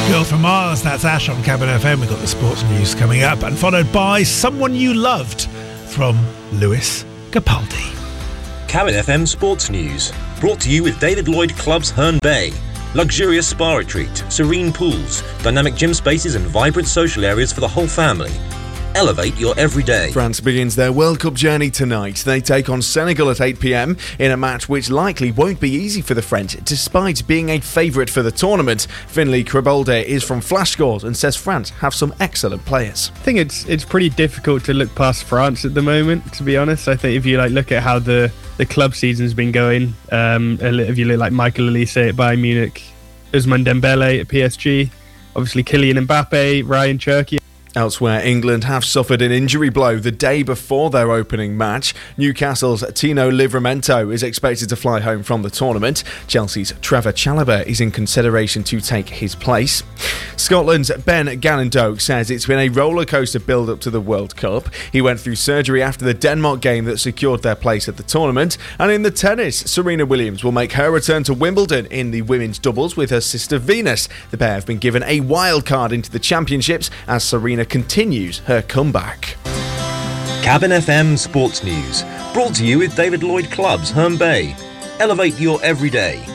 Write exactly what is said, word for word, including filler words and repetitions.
Girl from Mars, that's Ash on Cabin F M. We've got the sports news coming up, and followed by Someone You Loved from Lewis Capaldi. Cabin F M Sports News, brought to you with David Lloyd Clubs Herne Bay. Luxurious spa retreat, serene pools, dynamic gym spaces and vibrant social areas for the whole family. Elevate your everyday. France begins their World Cup journey tonight. They take on Senegal at eight p.m. in a match which likely won't be easy for the French, despite being a favourite for the tournament. Finlay Kribolde is from Flash Scores and says France have some excellent players. I think it's it's pretty difficult to look past France at the moment, to be honest. I think if you like look at how the, the club season's been going, um, if you look like Michael Olise at Bayern Munich, Ousmane Dembele at P S G, obviously Kylian Mbappe, Ryan Cherki. Elsewhere, England have suffered an injury blow the day before their opening match. Newcastle's Tino Livramento is expected to fly home from the tournament. Chelsea's Trevor Chalobah is in consideration to take his place. Scotland's Ben Gannon-Doak says it's been a rollercoaster build-up to the World Cup. He went through surgery after the Denmark game that secured their place at the tournament. And in the tennis, Serena Williams will make her return to Wimbledon in the women's doubles with her sister Venus. The pair have been given a wild card into the championships as Serena continues her comeback. Cabin F M Sports News, brought to you with David Lloyd Clubs Herne Bay. Elevate your everyday.